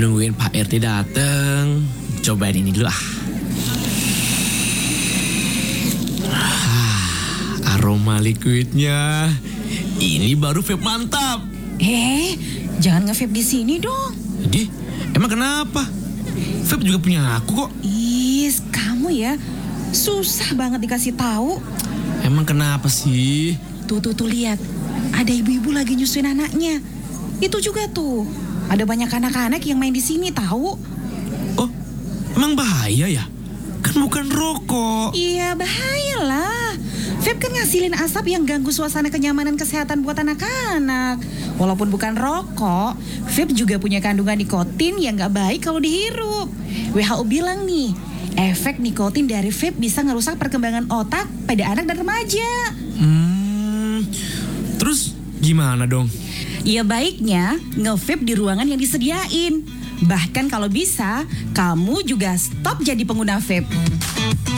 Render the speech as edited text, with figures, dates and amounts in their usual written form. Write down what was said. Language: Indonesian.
Nungguin Pak RT dateng. Cobain ini dulu ah. Aroma liquidnya. Ini baru vape mantap. Jangan nge-vape di sini dong. Jadi, emang kenapa? Vape juga punya aku kok. Kamu ya susah banget dikasih tahu. Emang kenapa sih? Tuh lihat. Ada ibu-ibu lagi nyusuin anaknya. Itu juga tuh. Ada banyak anak-anak yang main di sini tahu. Oh, emang bahaya ya? Kan bukan rokok. Iya, bahayalah. Vape kan ngasilin asap yang ganggu suasana kenyamanan kesehatan buat anak-anak. Walaupun bukan rokok, vape juga punya kandungan nikotin yang gak baik kalau dihirup. WHO bilang nih, efek nikotin dari vape bisa ngerusak perkembangan otak pada anak dan remaja. Terus gimana dong? Ya baiknya nge-vape di ruangan yang disediain. Bahkan kalau bisa, kamu juga stop jadi pengguna vape.